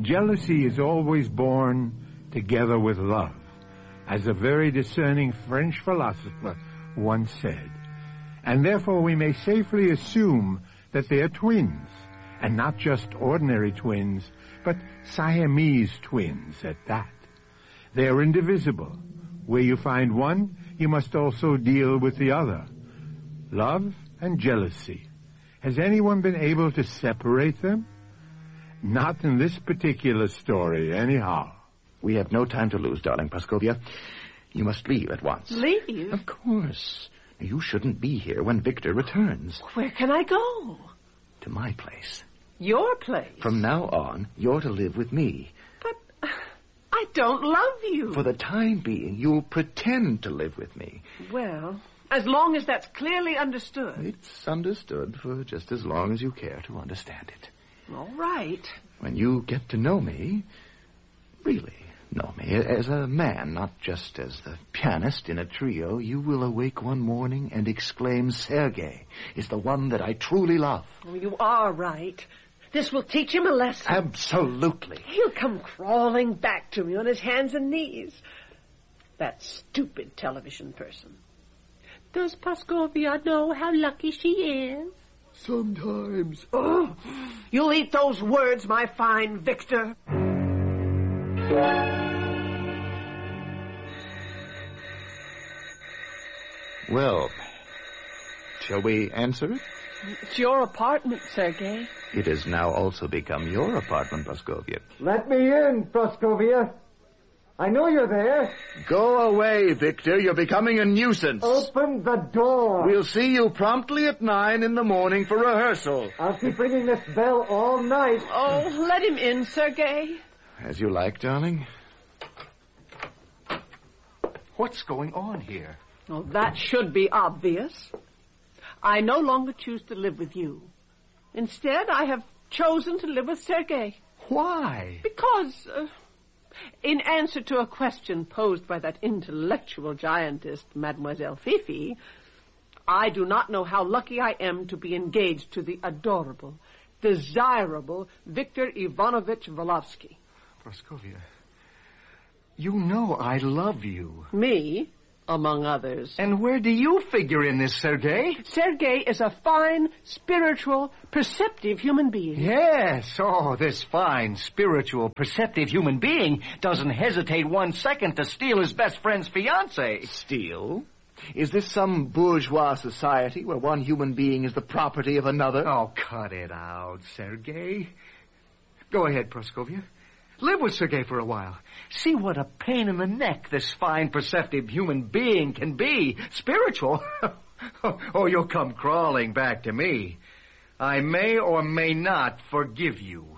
jealousy is always born together with love, as a very discerning French philosopher once said. And therefore we may safely assume that they are twins, and not just ordinary twins, but Siamese twins at that. They are indivisible. Where you find one, you must also deal with the other. Love and jealousy. Has anyone been able to separate them? Not in this particular story, anyhow. We have no time to lose, darling Praskovia. You must leave at once. Leave? Of course. You shouldn't be here when Victor returns. Where can I go? To my place. Your place? From now on, you're to live with me. But I don't love you. For the time being, you'll pretend to live with me. Well, as long as that's clearly understood. It's understood for just as long as you care to understand it. All right. When you get to know me, really know me, as a man, not just as the pianist in a trio, you will awake one morning and exclaim, Sergei is the one that I truly love. Oh, you are right. This will teach him a lesson. Absolutely. He'll come crawling back to me on his hands and knees. That stupid television person. Does Praskovia know how lucky she is? Sometimes. Oh, you'll eat those words, my fine Victor. Well, shall we answer it? It's your apartment, Sergei. It has now also become your apartment, Praskovia. Let me in, Praskovia. I know you're there. Go away, Victor. You're becoming a nuisance. Open the door. We'll see you promptly at 9 in the morning for rehearsal. I'll keep ringing this bell all night. Oh, let him in, Sergei. As you like, darling. What's going on here? Oh, that should be obvious. I no longer choose to live with you. Instead, I have chosen to live with Sergei. Why? Because, in answer to a question posed by that intellectual giantess, Mademoiselle Fifi, I do not know how lucky I am to be engaged to the adorable, desirable Victor Ivanovich Volovsky. Praskovia, you know I love you. Me, among others. And where do you figure in this, Sergei? Sergei is a fine, spiritual, perceptive human being. Yes, this fine, spiritual, perceptive human being doesn't hesitate 1 second to steal his best friend's fiancée. Steal? Is this some bourgeois society where one human being is the property of another? Oh, cut it out, Sergei. Go ahead, Praskovia. Live with Sergei for a while. See what a pain in the neck this fine, perceptive human being can be. Spiritual? You'll come crawling back to me. I may or may not forgive you.